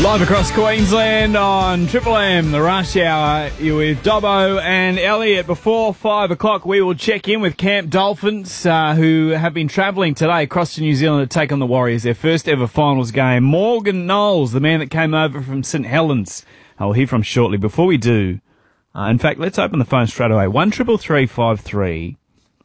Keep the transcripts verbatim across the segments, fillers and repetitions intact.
Live across Queensland on Triple M, the Rush Hour. You're with Dobbo and Elliot. Before five o'clock, we will check in with Camp Dolphins, uh, who have been travelling today across to New Zealand to take on the Warriors, their first ever finals game. Morgan Knowles, the man that came over from St Helens, I'll hear from shortly. Before we do, uh, in fact, let's open the phone straight away. One triple three five three.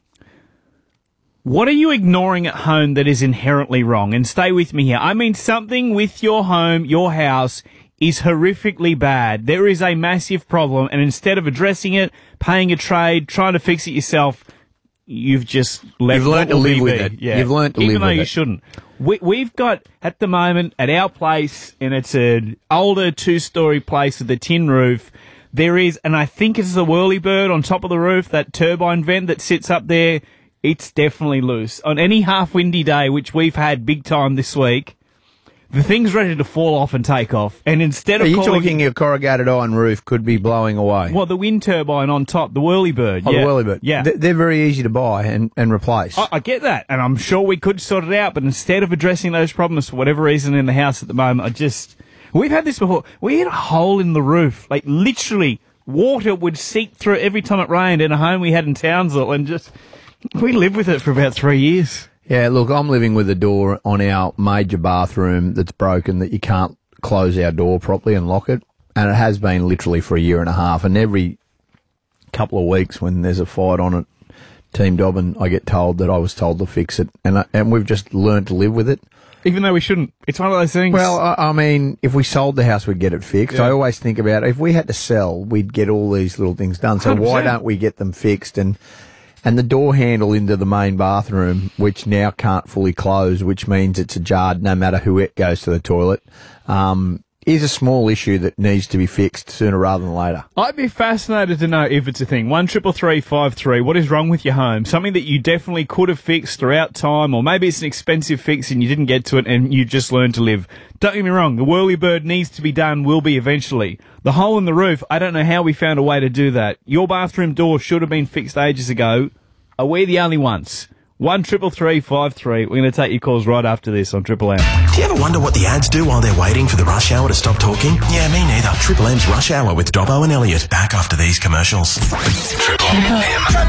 What are you ignoring at home that is inherently wrong? And stay with me here. I mean, something with your home, your house, is horrifically bad. There is a massive problem, and instead of addressing it, paying a trade, trying to fix it yourself, you've just left. You've learned to live with it. Yeah. You've learned to live with it. Even though you shouldn't. We, we've got, at the moment, at our place, and it's an older two-story place with a tin roof, there is, and I think it's the whirlybird on top of the roof, that turbine vent that sits up there. It's definitely loose. On any half-windy day, which we've had big time this week, the thing's ready to fall off and take off. And instead of Are you calling talking your corrugated iron roof could be blowing away? Well, the wind turbine on top, the whirlybird. Oh, yeah. the whirlybird. Yeah. Th- They're very easy to buy and, and replace. I, I get that, and I'm sure we could sort it out, but instead of addressing those problems for whatever reason in the house at the moment, I just... We've had this before. We had a hole in the roof. Like, literally, water would seep through every time it rained in a home we had in Townsville, and just... We lived with it for about three years. Yeah, look, I'm living with a door on our major bathroom that's broken that you can't close our door properly and lock it. And it has been literally for a year and a half. And every couple of weeks when there's a fight on it, Team Dobbin, I get told that I was told to fix it. And I, and we've just learned to live with it. Even though we shouldn't. It's one of those things. Well, I, I mean, if we sold the house, we'd get it fixed. Yeah. I always think about if we had to sell, we'd get all these little things done. So one hundred percent. why don't we get them fixed? And... And the door handle into the main bathroom, which now can't fully close, which means it's ajar no matter who it goes to the toilet, um, is a small issue that needs to be fixed sooner rather than later. I'd be fascinated to know if it's a thing. One triple three five three. What is wrong with your home? Something that you definitely could have fixed throughout time, or maybe it's an expensive fix and you didn't get to it and you just learned to live. Don't get me wrong. The whirlybird needs to be done. Will be eventually. The hole in the roof. I don't know how we found a way to do that. Your bathroom door should have been fixed ages ago. Are we the only ones? One triple three five three. We're going to take your calls right after this on Triple M. Do you ever wonder what the ads do while they're waiting for the rush hour to stop talking? Yeah, me neither. Triple M's Rush Hour with Dobbo and Elliot. Back after these commercials. Triple M.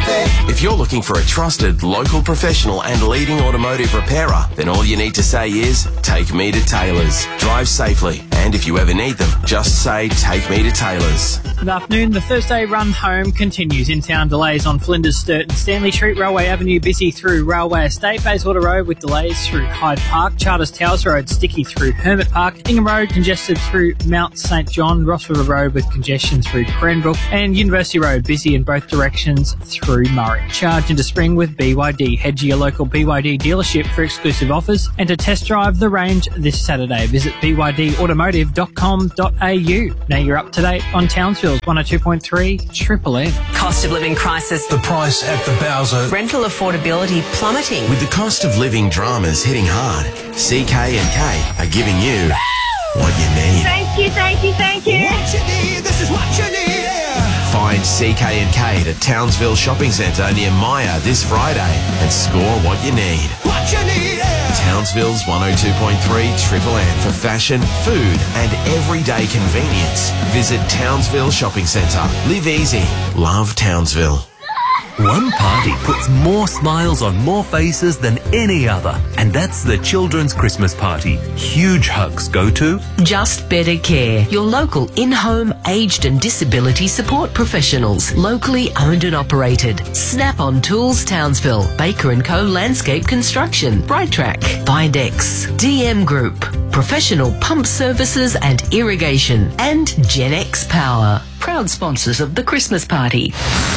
If you're looking for a trusted, local professional and leading automotive repairer, then all you need to say is, take me to Taylor's. Drive safely. And if you ever need them, just say, take me to Taylor's. Good afternoon. The Thursday run home continues. In-town delays on Flinders, Sturton, Stanley Street, Railway Avenue, busy through Railway Estate, Bayswater Road with delays through Hyde Park, Charters Towers Road sticky through Hermit Park, Ingham Road congested through Mount St John, Ross River Road with congestion through Cranbrook, and University Road busy in both directions through Murray. Charge into spring with B Y D. Head to your local B Y D dealership for exclusive offers and to test drive the range this Saturday. Visit b y d automotive dot com dot a u. Now you're up to date on Townsville's one oh two point three Triple M. Cost of living crisis. The price at the Bowser. Rental affordability plummeting. With the cost of living dramas hitting hard, C K and K are giving you what you need. Thank you, thank you, thank you. What you need, this is what you need. Find C K and K at Townsville Shopping Centre near Maya this Friday and score what you need. What you need. Townsville's one oh two point three Triple M for fashion, food and everyday convenience. Visit Townsville Shopping Centre. Live easy. Love Townsville. One party puts more smiles on more faces than any other, and that's the Children's Christmas Party. Huge hugs go to Just Better Care, your local in-home aged and disability support professionals, locally owned and operated. Snap-on Tools Townsville, Baker and Co Landscape Construction, Bright Track, Bindex, D M Group, Professional Pump Services and Irrigation, and Gen X Power. Proud sponsors of the Christmas Party.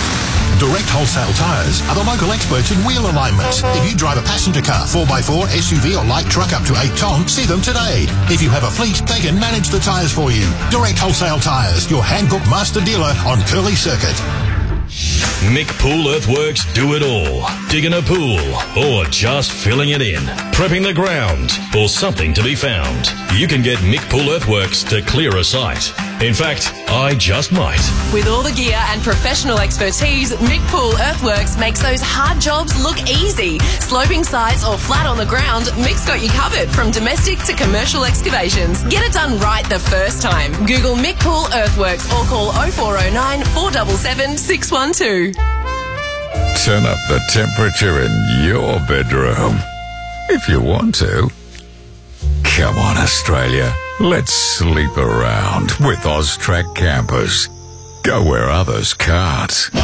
Direct Wholesale Tyres are the local experts in wheel alignment. If you drive a passenger car, four by four, S U V or light truck up to eight tonne, see them today. If you have a fleet, they can manage the tyres for you. Direct Wholesale Tyres, your Hankook master dealer on Curly Circuit. Mick Pool Earthworks do it all. Digging a pool or just filling it in. Prepping the ground or something to be found. You can get Mick Pool Earthworks to clear a site. In fact, I just might. With all the gear and professional expertise, Mick Pool Earthworks makes those hard jobs look easy. Sloping sites or flat on the ground, Mick's got you covered from domestic to commercial excavations. Get it done right the first time. Google Mick Pool Earthworks or call oh four oh nine, four seven seven, six one two. Turn up the temperature in your bedroom if you want to. Come on, Australia. Let's sleep around with Austrac campers. Go where others can't.